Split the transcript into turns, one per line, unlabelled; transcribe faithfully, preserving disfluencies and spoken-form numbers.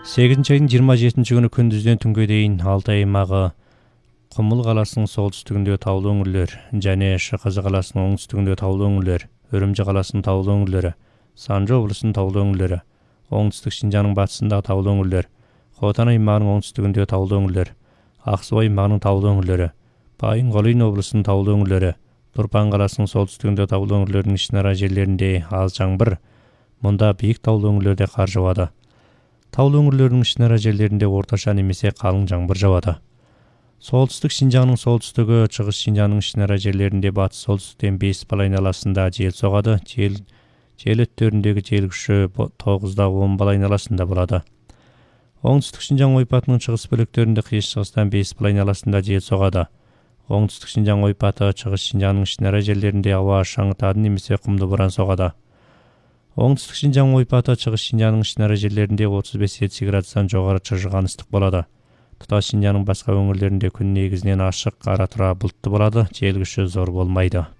сегизинчи айдын жыйырма жетинчи күнү күндүздөн түнгө дейин Алтай аймагы Кумул каласынын солтүстүгүндө таулуу өңүрлөр жана Шыкызы каласынын оңтүстүгүндө таулуу өңүрлөр, Өрөмчө каласынын таулуу өңүрлөрү, Санжы облусунун таулуу өңүрлөрү, оңтүстүк Шинжаңдын батысындагы таулуу өңүрлөр, Хотан аймагынын оңтүстүгүндө таулуу өңүрлөр, Ак Суу аймагынын таулуу өңүрлөрү, Байын Колын облусунун таулуу өңүрлөрү, Турпан каласынын солтүстүгүндө таулуу өңүрлөрдүн ичинара жерлеринде аз жаңбыр, мында бийик таулуу өңүрлөрдө кар жаабады. Таулуу өңүрлөрдүн ичинара жерлеринде орточо немесе калың жаңбыр жаабады. Солтүстүк Шинжаңдын солтүстүгү, Чыгыс Шинжаңдын ичинара жерлеринде батыш солтүстүктөн беш балай айналасында жел согады. Жел жел өттөрүндөгү жел күчү тогузда он балай айналасында болот. Оңтүстүк Шинжаң ойпатынын чыгыс бөлүктөрүндө кыйыш чыгыстан беш балай айналасында жел согады. Оңтүстүк Шинжаң ойпаты, Чыгыс Шинжаңдын ичинара жерлеринде аба шаңытады немесе кумду буран согады. Оңтүстүк Шинжаң ойпаты, Чыгыс Шинжаңдын ичинара жерлеринде отуз беш Цельсий градустан жогору чыжыган ыстык болот. Тұтас Шинжаңдын башка өңүрлөрүндө күн негизинен ачык, ара тура булуттуу болот, жел күчү зор болмойт.